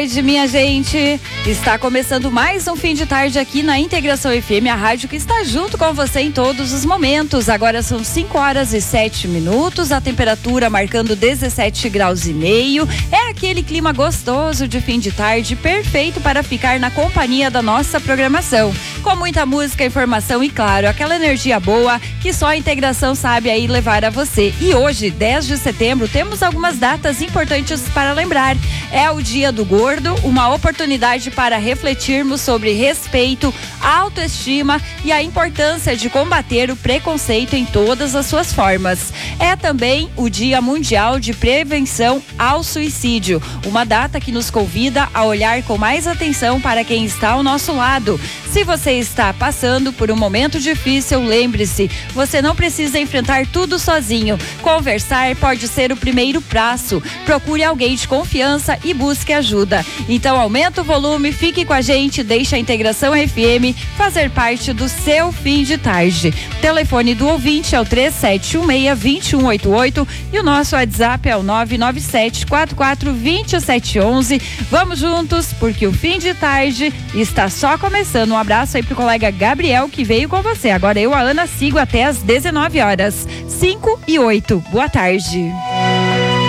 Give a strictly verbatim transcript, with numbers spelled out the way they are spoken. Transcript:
Minha gente, está começando mais um fim de tarde aqui na Integração F M, a rádio que está junto com você em todos os momentos. Agora são cinco horas e sete minutos, a temperatura marcando dezessete graus e meio. É aquele clima gostoso de fim de tarde, perfeito para ficar na companhia da nossa programação. Com muita música, informação e, claro, aquela energia boa que só a Integração sabe aí levar a você. E hoje, dez de setembro, temos algumas datas importantes para lembrar. É o Dia do Gordo, uma oportunidade para refletirmos sobre respeito, autoestima e a importância de combater o preconceito em todas as suas formas. É também o Dia Mundial de Prevenção ao Suicídio, uma data que nos convida a olhar com mais atenção para quem está ao nosso lado. Se você está passando por um momento difícil, lembre-se, você não precisa enfrentar tudo sozinho. Conversar pode ser o primeiro passo. Procure alguém de confiança e busque ajuda. Então aumenta o volume, fique com a gente, deixa a Integração F M fazer parte do seu fim de tarde. Telefone do ouvinte é o três sete um seis, dois um oito oito e o nosso WhatsApp é o nove nove sete, quatro quatro dois sete um um. Vamos juntos, porque o fim de tarde está só começando. Um abraço aí pro colega Gabriel que veio com você. Agora eu, a Ana, sigo até às dezenove horas. cinco e oito. Boa tarde.